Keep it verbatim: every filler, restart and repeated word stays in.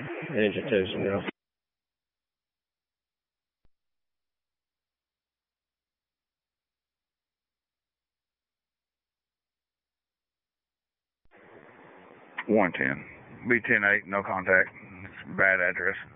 Engine two, some girl. one ten. B ten eight, no contact. It's a bad address.